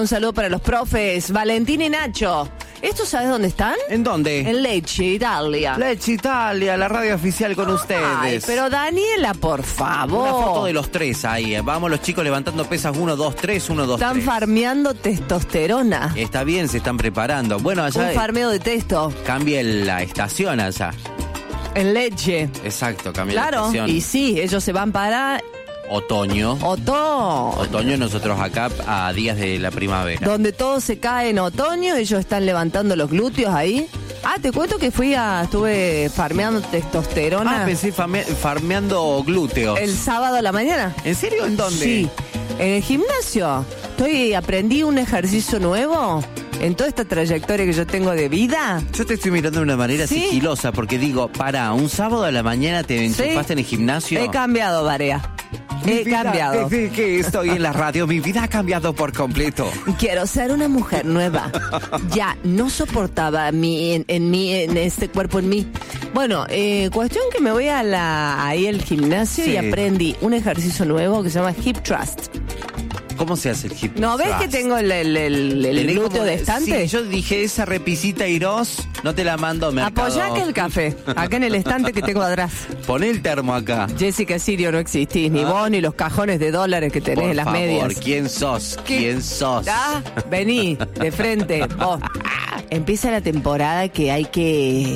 Un saludo para los profes, Valentín y Nacho. ¿Estos sabes dónde están? ¿En dónde? En Lecce, Italia. Lecce, Italia, la radio oficial con ustedes. Ay, pero Daniela, por favor. Una foto de los tres ahí. Vamos los chicos levantando pesas 1, 2, 3, 1, 2, 3. Están farmeando testosterona. Está bien, se están preparando. Bueno, allá Un farmeo de testo. cambia la estación allá. En Lecce. Exacto, cambia la Claro, estación. y sí, ellos se van para Otoño. Otoño, nosotros acá a días de la primavera. Donde todo se cae en otoño, ellos están levantando los glúteos ahí. Ah, te cuento que estuve farmeando testosterona. Pensé farmeando glúteos. El sábado a la mañana. ¿En serio? ¿En dónde? Sí, en el gimnasio. Aprendí un ejercicio nuevo en toda esta trayectoria que yo tengo de vida. Yo te estoy mirando de una manera sigilosa porque digo, un sábado a la mañana te enchufaste en el gimnasio. He cambiado, Varea. He cambiado. Desde que estoy en la radio, mi vida ha cambiado por completo. Quiero ser una mujer nueva. Ya, no soportaba en este cuerpo en mí. Bueno, cuestión que me voy ahí al gimnasio y aprendí un ejercicio nuevo que se llama Hip Thrust. ¿Cómo se hace el hip ¿No ves thrust? que tengo el glúteo de estante? Sí, yo dije, esa repisita Irós, no te la mando, Mercado. Apoyá que el café, acá en el estante que tengo atrás. Poné el termo acá. Jessica Sirio, no existís, ni vos, ni los cajones de dólares que tenés en las medias. ¿Quién sos? ¿Quién sos? Vení, de frente. Vos. Empieza la temporada que hay que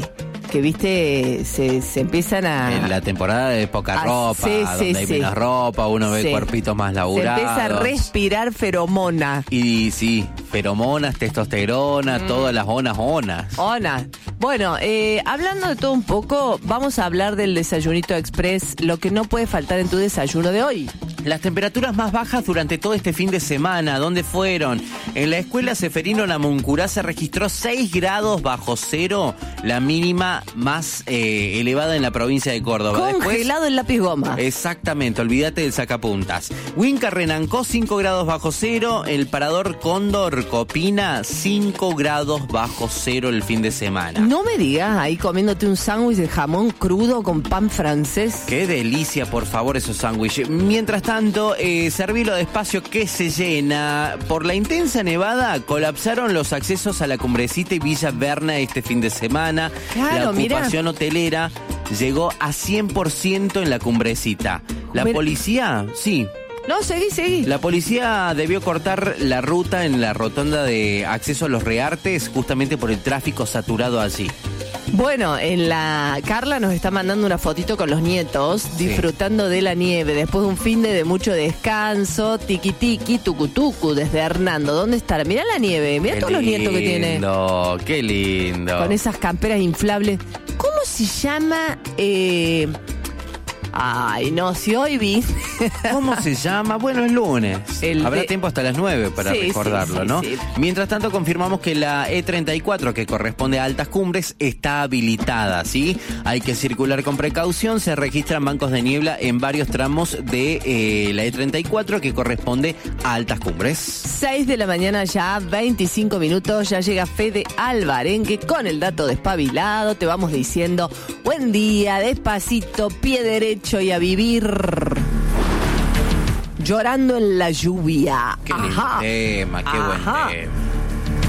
viste, se empiezan a... En la temporada de poca ropa, donde hay menos ropa, uno ve cuerpitos más laburados. Se empieza a respirar feromona. Y sí, feromonas, testosterona, todas las onas. Onas. Bueno, hablando de todo un poco, vamos a hablar del desayunito express, lo que no puede faltar en tu desayuno de hoy. Las temperaturas más bajas durante todo este fin de semana, ¿dónde fueron? En la escuela Seferino Namuncurá se registró 6 grados bajo cero, la mínima más elevada en la provincia de Córdoba. Congelado el lápiz goma. Exactamente, olvídate del sacapuntas. Huinca Renancó 5 grados bajo cero, el Parador Cóndor Copina 5 grados bajo cero el fin de semana. No me digas, ahí comiéndote un sándwich de jamón crudo con pan francés. Qué delicia, por favor, esos sándwiches. Mientras tanto, servilo despacio que se llena. Por la intensa nevada, colapsaron los accesos a la Cumbrecita y Villa Berna este fin de semana. Claro, la ocupación hotelera llegó a 100% en la Cumbrecita. La policía, sí. No, seguí. La policía debió cortar la ruta en la rotonda de acceso a los Reartes justamente por el tráfico saturado allí. Bueno, Carla nos está mandando una fotito con los nietos, disfrutando de la nieve, después de un fin de mucho descanso, tiqui, tucu, desde Hernando. ¿Dónde está? Mirá la nieve, mirá todos los nietos que tiene. Qué lindo. Con esas camperas inflables. ¿Cómo se llama? Ay, no, si hoy vi. ¿Cómo se llama? Bueno, es lunes. Habrá tiempo hasta las 9 para recordarlo, ¿no? Sí. Mientras tanto, confirmamos que la E34, que corresponde a altas cumbres, está habilitada, ¿sí? Hay que circular con precaución. Se registran bancos de niebla en varios tramos de la E34, que corresponde a altas cumbres. 6 de la mañana ya, 25 minutos, ya llega Fede Alvarenque con el dato despabilado. Te vamos diciendo, buen día, despacito, pie derecho y a vivir. Llorando en la lluvia. Qué buen tema, qué buen tema.